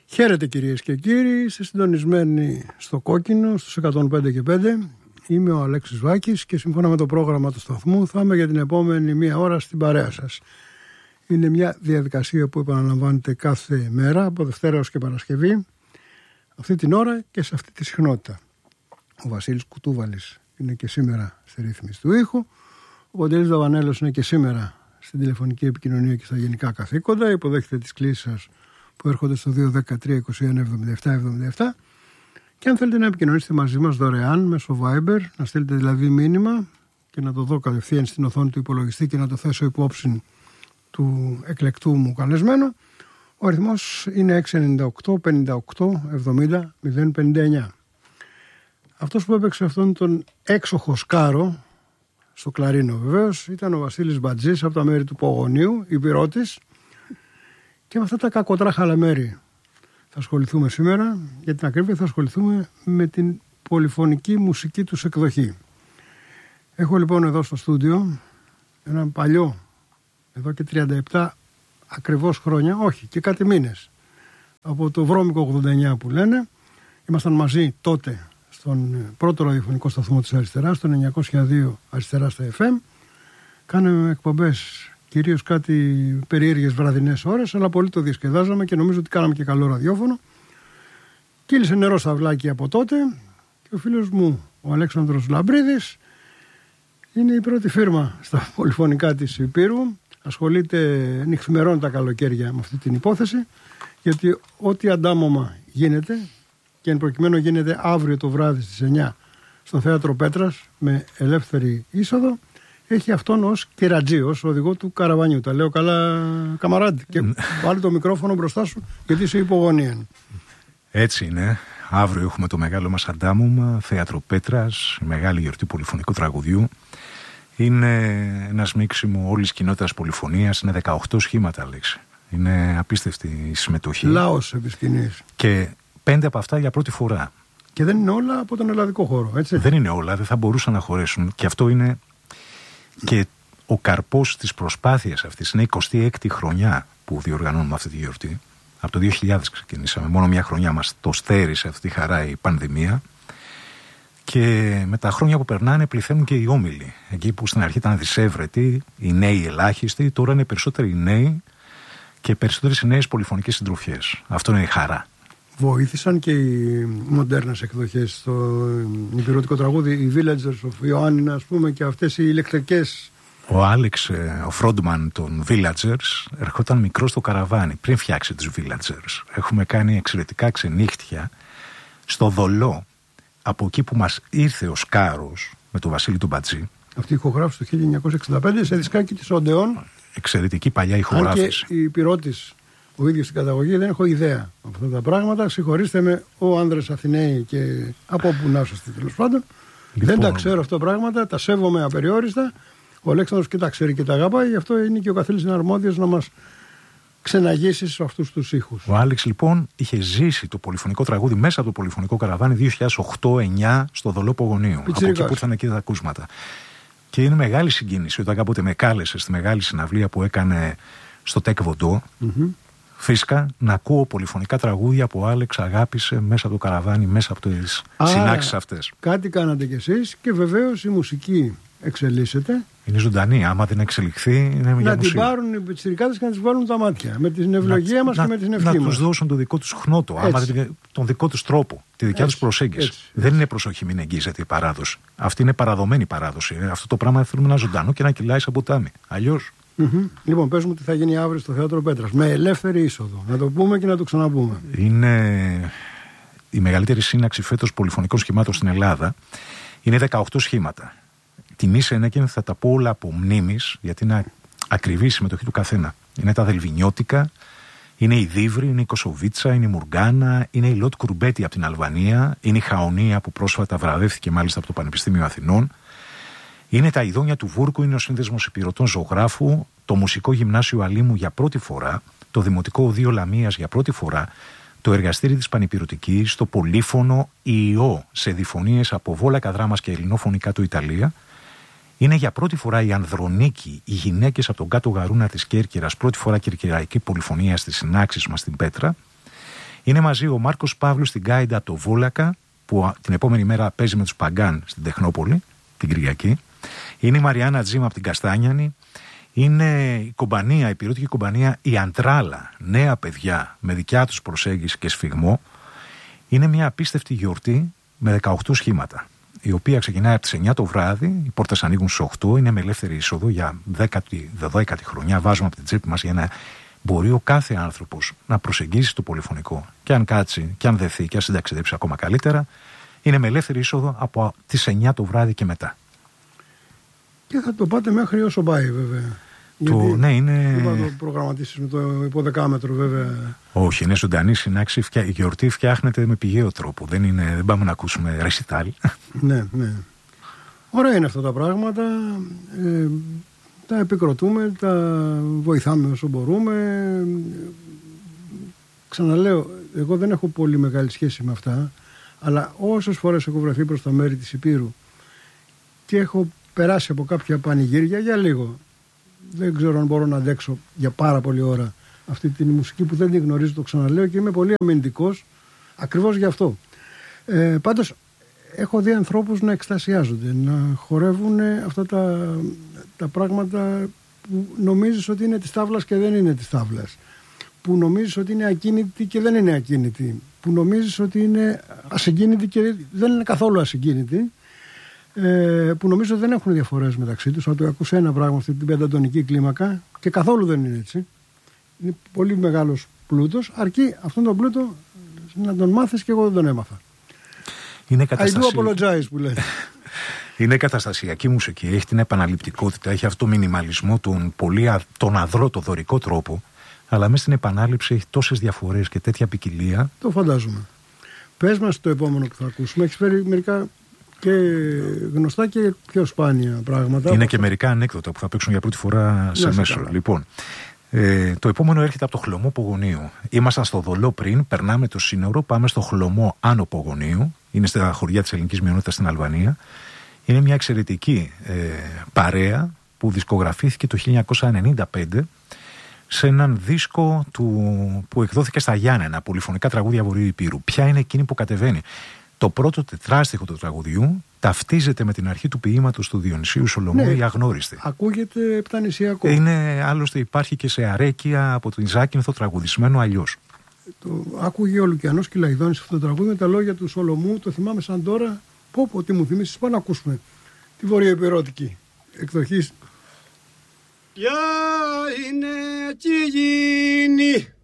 Χαίρετε κυρίες και κύριοι, είστε συντονισμένοι στο Κόκκινο, στους 105 και 5. Είμαι ο Αλέξης Βάκης και σύμφωνα με το πρόγραμμα του σταθμού θα είμαι για την επόμενη μία ώρα στην παρέα σας. Είναι μια διαδικασία που επαναλαμβάνεται κάθε μέρα, από Δευτέρα έως και Παρασκευή, αυτή την ώρα και σε αυτή τη συχνότητα. Ο Βασίλης Κουτούβαλης είναι και σήμερα στη ρύθμιση του ήχου, ο Παντελής Δαβανέλος είναι και σήμερα στην τηλεφωνική επικοινωνία και στα γενικά καθήκοντα. Υποδέχεται τις κλήσεις σας που έρχονται στο 213-21-77-77 και αν θέλετε να επικοινωνήσετε μαζί μας δωρεάν μέσω Viber, να στείλετε δηλαδή μήνυμα και να το δω κατευθείαν στην οθόνη του υπολογιστή και να το θέσω υπόψη του εκλεκτού μου καλεσμένου, ο αριθμός είναι 698-58-70-059. Αυτός που έπαιξε αυτόν τον έξοχο σκάρο στο κλαρίνο βεβαίως ήταν ο Βασίλης Μπατζής από τα μέρη του Πογονίου, υπηρώτης, και με αυτά τα κακοτράχαλα μέρη θα ασχοληθούμε σήμερα. Για την ακρίβεια θα ασχοληθούμε με την πολυφωνική μουσική τους εκδοχή. Έχω λοιπόν εδώ στο στούντιο ένα παλιό, εδώ και 37 ακριβώς χρόνια, όχι και κάτι μήνες, από το βρώμικο 89 που λένε. Ήμασταν μαζί τότε στον πρώτο ραδιοφωνικό σταθμό της Αριστεράς, τον 902 Αριστερά στα FM. Κάναμε εκπομπές κυρίως κάτι περίεργες βραδινές ώρες, αλλά πολύ το διασκεδάζαμε και νομίζω ότι κάναμε και καλό ραδιόφωνο. Κύλησε νερό στα αυλάκια από τότε και ο φίλος μου, ο Αλέξανδρος Λαμπρίδης, είναι η πρώτη φίρμα στα πολυφωνικά της Υπήρου. Ασχολείται νυχθημερών τα καλοκαίρια με αυτή την υπόθεση, γιατί ό,τι αντάμωμα γίνεται, και εν προκειμένου γίνεται αύριο το βράδυ στις 9 στο Θέατρο Πέτρας με ελεύθερη είσοδο, έχει αυτόν ως κερατζή, ως οδηγό του καραβανιού. Τα λέω καλά, καμαράντι. Και βάλει το μικρόφωνο μπροστά σου, γιατί είσαι υπογωνία. Έτσι είναι. Αύριο έχουμε το μεγάλο μας αντάμωμα, Θέατρο Πέτρας, η μεγάλη γιορτή πολυφωνικού τραγουδιού. Είναι ένα σμίξιμο όλης κοινότητας πολυφωνίας. Είναι 18 σχήματα, Αλέξη. Είναι απίστευτη η συμμετοχή. Λαός επί σκηνής. Και 5 από αυτά για πρώτη φορά. Και δεν είναι όλα από τον ελλαδικό χώρο, έτσι. Δεν είναι όλα, δεν θα μπορούσαν να χωρέσουν. Και αυτό είναι και ο καρπός της προσπάθειας αυτής. Είναι 26η χρονιά που διοργανώνουμε αυτή τη γιορτή. Από το 2000 ξεκινήσαμε. Μόνο μια χρονιά μας το στέρισε αυτή τη χαρά η πανδημία. Και με τα χρόνια που περνάνε πληθαίνουν και οι όμιλοι. Εκεί που στην αρχή ήταν δυσέβρετοι, οι νέοι ελάχιστοι, τώρα είναι περισσότεροι οι νέοι και περισσότερες οι νέες πολυφωνικές συντροφιές. Αυτό είναι η χαρά. Βοήθησαν και οι μοντέρνες εκδοχές στο υπηρώτικο τραγούδι, οι Villagers of Ιωάννινα, ας πούμε, και αυτές οι ηλεκτρικές. Ο Άλεξ, ο frontman των Villagers, ερχόταν μικρό στο καραβάνι πριν φτιάξει τους Villagers. Έχουμε κάνει εξαιρετικά ξενύχτια στο Δολό, από εκεί που μας ήρθε ο Σκάρος με τον Βασίλη τον Μπατζή. Αυτή η ηχογράφηση το 1965 σε δισκάκι της Οντεόν. Εξαιρετική παλιά ηχογράφηση. Αν και η υπηρώτης ο ίδιος στην καταγωγή δεν έχω ιδέα από αυτά τα πράγματα. Συγχωρήστε με, ο άνδρες Αθηναίοι και από όπου να είστε τέλος πάντων. Λοιπόν, δεν τα ξέρω αυτά τα πράγματα, τα σέβομαι απεριόριστα. Ο Αλέξανδρος και τα ξέρει και τα αγαπάει, γι' αυτό είναι και ο καθήλυς αρμόδιος να μας ξεναγήσει σε αυτούς τους ήχους. Ο Άλεξ λοιπόν είχε ζήσει το πολυφωνικό τραγούδι μέσα από το πολυφωνικό καραβάνι 2008-2009 στο Δολό Πογονίου. Από εκεί που ήρθαν εκεί τα ακούσματα. Και είναι μεγάλη συγκίνηση όταν κάποτε με κάλεσε στη μεγάλη συναυλία που έκανε στο Τεκ Βοντό. Φυσικά να ακούω πολυφωνικά τραγούδια που ο Άλεξ αγάπησε μέσα από το καραβάνι, μέσα από τις συνάξεις αυτές. Κάτι κάνατε κι εσείς και βεβαίως η μουσική εξελίσσεται. Είναι ζωντανή. Άμα δεν εξελιχθεί, είναι μια την πάρουν οι πιτσιρικάδες και να τις βάλουν τα μάτια. Με την ευλογία μας και με την ευχή μας. Να τους δώσουν το δικό τους χνότο, τον δικό τους τρόπο, τη δικιά τους προσέγγιση. Έτσι. Δεν είναι προσοχή, μην εγγύζεται η παράδοση. Αυτή είναι παραδομένη παράδοση. Αυτό το πράγμα θέλουμε να ζωντανό και να κυλάει σαν ποτάμι. Αλλιώς. Λοιπόν, πες μου τι θα γίνει αύριο στο Θέατρο Πέτρας. Με ελεύθερη είσοδο. Να το πούμε και να το ξαναπούμε. Είναι η μεγαλύτερη σύναξη φέτος πολυφωνικών σχημάτων στην Ελλάδα. Είναι 18 σχήματα. Τιμή ενέκεν θα τα πω όλα από μνήμης, γιατί είναι ακριβή η συμμετοχή του καθένα. Είναι τα Δελβινιώτικα, είναι η Δίβρη, είναι η Κοσοβίτσα, είναι η Μουργκάνα, είναι η Λότ Κουρμπέτη από την Αλβανία, είναι η Χαονία που πρόσφατα βραβεύτηκε μάλιστα από το Πανεπιστήμιο Αθηνών. Είναι τα Ιδόνια του Βούρκου, είναι ο Σύνδεσμος Υπηρωτών Ζωγράφου, το Μουσικό Γυμνάσιο Αλήμου για πρώτη φορά, το Δημοτικό Οδείο Λαμίας για πρώτη φορά, το Εργαστήρι της Πανυπηρωτικής, το Πολύφωνο, η ΙΟ σε διφωνίες από Βόλακα Δράμας και Ελληνοφωνικά του Ιταλία. Είναι για πρώτη φορά η Ανδρονίκη, οι γυναίκες από τον κάτω γαρούνα της Κέρκυρας, πρώτη φορά κερκυραϊκή πολυφωνία στις συνάξεις μας στην Πέτρα. Είναι μαζί ο Μάρκος Παύλου στην Γκάιντα από το Βούλακα, που την επόμενη μέρα παίζει με τους Παγκάν στην Τεχνόπολη, την Κυριακή. Είναι η Μαριάννα Τζίμα από την Καστάνιανη. Είναι η κομπανία, η πυρότικη κομπανία η Αντράλα, νέα παιδιά με δικιά τους προσέγγιση και σφιγμό. Είναι μια απίστευτη γιορτή με 18 σχήματα, η οποία ξεκινάει από τις 9 το βράδυ, οι πόρτες ανοίγουν στις 8, είναι με ελεύθερη είσοδο για 10η χρονιά. Βάζουμε από την τσέπη μας για να μπορεί ο κάθε άνθρωπος να προσεγγίσει το πολυφωνικό. Και αν κάτσει, και αν δεθεί, και αν συνταξιδέψει ακόμα καλύτερα, είναι με ελεύθερη είσοδο από τις 9 το βράδυ και μετά. Και θα το πάτε μέχρι όσο πάει, βέβαια. Ναι, είναι. Δεν θα το προγραμματίσεις με το υποδεκάμετρο, βέβαια. Όχι, είναι ζωντανή συνάξη. Η γιορτή φτιάχνεται με πηγαίο τρόπο. Δεν πάμε να ακούσουμε ρεσιτάλ. Ναι, ναι. Ωραία είναι αυτά τα πράγματα. Τα επικροτούμε, τα βοηθάμε όσο μπορούμε. Ξαναλέω, εγώ δεν έχω πολύ μεγάλη σχέση με αυτά, αλλά όσες φορές έχω βρεθεί προς τα μέρη της Υπήρου και έχω περάσει από κάποια πανηγύρια για λίγο, δεν ξέρω αν μπορώ να αντέξω για πάρα πολλή ώρα αυτή τη μουσική που δεν την γνωρίζω, το ξαναλέω, και είμαι πολύ αμυντικός ακριβώς γι' αυτό. Πάντως έχω δει ανθρώπους να εκστασιάζονται, να χορεύουν αυτά τα πράγματα που νομίζεις ότι είναι της τάβλας και δεν είναι της τάβλας, που νομίζεις ότι είναι ακίνητη και δεν είναι ακίνητη, που νομίζεις ότι είναι ασυγκίνητη και δεν είναι καθόλου ασυγκίνητη, που νομίζω δεν έχουν διαφορές μεταξύ τους. Αν το ακούς ένα πράγμα αυτή την πεντατονική κλίμακα, και καθόλου δεν είναι έτσι. Είναι πολύ μεγάλος πλούτος, αρκεί αυτόν τον πλούτο να τον μάθεις, και εγώ δεν τον έμαθα. Είναι I do apologize που λέει. Είναι καταστασιακή μουσική, έχει την επαναληπτικότητα, έχει αυτό το μινιμαλισμό, τον αδρό, το δωρικό τρόπο, αλλά μέσα στην επανάληψη έχει τόσες διαφορές και τέτοια ποικιλία. Το φαντάζομαι. Πες μας το επόμενο που θα ακούσουμε. Έχεις φέρει μερικά και γνωστά και πιο σπάνια πράγματα. Είναι και μερικά ανέκδοτα που θα παίξουν για πρώτη φορά σε μέσο. Λοιπόν, το επόμενο έρχεται από το Χλωμό Πογονίου. Ήμασταν στο Δολό πριν, περνάμε το σύνορο, πάμε στο Χλωμό Άνω Πογονίου. Είναι στα χωριά της ελληνικής μειονότητας στην Αλβανία. Είναι μια εξαιρετική παρέα που δισκογραφήθηκε το 1995 σε έναν δίσκο που εκδόθηκε στα Γιάννενα, πολυφωνικά τραγούδια Βορείου Υπήρου. Ποια είναι εκείνη που κατεβαίνει? Το πρώτο τετράστιχο του τραγουδιού ταυτίζεται με την αρχή του ποίηματος του Διονυσίου Σολομού, ναι, η Αγνώριστη. Ακούγεται επτανησιακό. Άλλωστε υπάρχει και σε αρέκεια από τον Ζάκυνθο τραγουδισμένο αλλιώς. Άκουγε ο Λουκιανός Κυλαϊδόνης αυτό το τραγούδι με τα λόγια του Σολομού. Το θυμάμαι σαν τώρα. Πω, τι μου θυμίσεις. Πάμε να ακούσουμε τη βορειοεπιρώτικη εκδοχή. Για είναι τι γίνει.